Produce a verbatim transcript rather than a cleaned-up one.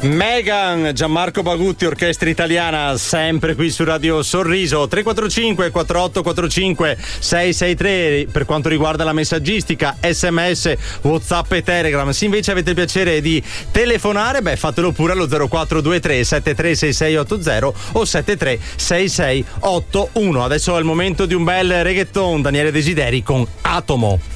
Megan, Gianmarco Bagutti, orchestra italiana, sempre qui su Radio Sorriso. Tre quattro cinque quattro otto quattro cinque sei sei tre per quanto riguarda la messaggistica, sms, WhatsApp e Telegram. Se invece avete il piacere di telefonare, beh, fatelo pure allo zero quattro due tre sette tre sei sei otto zero o sette tre sei sei otto uno. Adesso è il momento di un bel reggaeton. Daniele Desideri con Atomo.